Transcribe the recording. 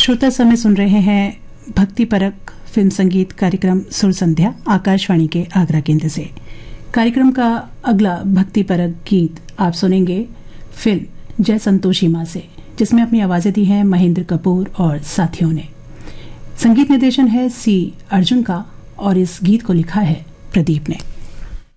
श्रोता समय सुन रहे हैं भक्ति परक फिल्म संगीत कार्यक्रम सुर संध्या आकाशवाणी के आगरा केंद्र से। कार्यक्रम का अगला भक्ति परक गीत आप सुनेंगे फिल्म जय संतोषी मां से, जिसमें अपनी आवाजें दी हैं महेंद्र कपूर और साथियों ने। संगीत निर्देशन है सी अर्जुन का और इस गीत को लिखा है प्रदीप ने।